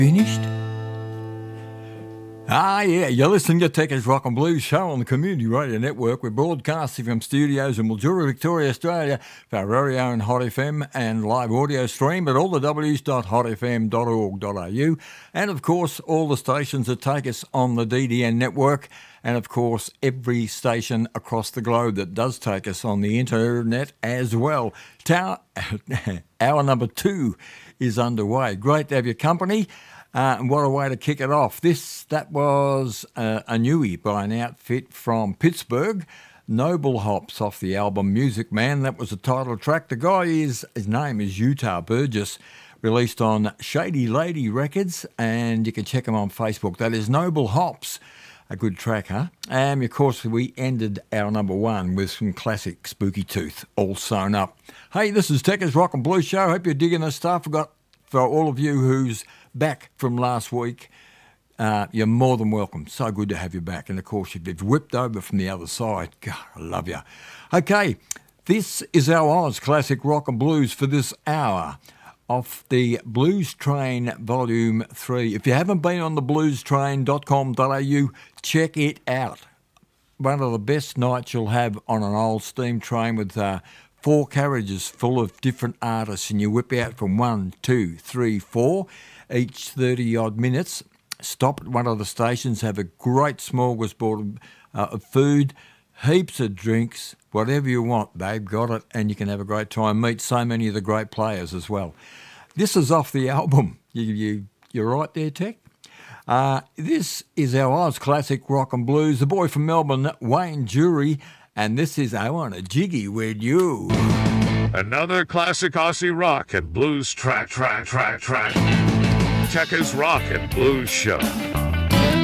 Finished? Yeah, you're listening to Tech's Rock and Blues show on the Community Radio Network. We're broadcasting from studios in Mildura, Victoria, Australia, for our very own Hot FM and live audio stream at allthews.hotfm.org.au, and of course all the stations that take us on the DDN network, and of course every station across the globe that does take us on the internet as well. Hour number 2 is underway. Great to have your company. And what a way to kick it off. That was a newie by an outfit from Pittsburgh, Noble Hops, off the album Music Man. That was the title track. The guy his name is Utah Burgess, released on Shady Lady Records, and you can check him on Facebook. That is Noble Hops. A good track, huh? And of course, we ended our number 1 with some classic Spooky Tooth, All Sewn Up. Hey, this is Tech's Rock and Blues Show. Hope you're digging this stuff. I've got, for all of you who's back from last week, you're more than welcome. So good to have you back. And of course, if you've whipped over from the other side, God, I love you. Okay, this is our Oz Classic Rock and Blues for this hour off the Blues Train Volume 3. If you haven't been on the bluestrain.com.au, check it out. One of the best nights you'll have on an old steam train with 4 carriages full of different artists, and you whip out from 1, 2, 3, 4, each 30-odd minutes. Stop at one of the stations, have a great smorgasbord of food, heaps of drinks, whatever you want, they've got it, and you can have a great time. Meet so many of the great players as well. This is off the album. You're right there, Tech? This is our Oz Classic Rock and Blues. The boy from Melbourne, Wayne Jury, and this is I Want a Jiggy With You. Another classic Aussie rock and blues track. Tech's Rock and Blues Show.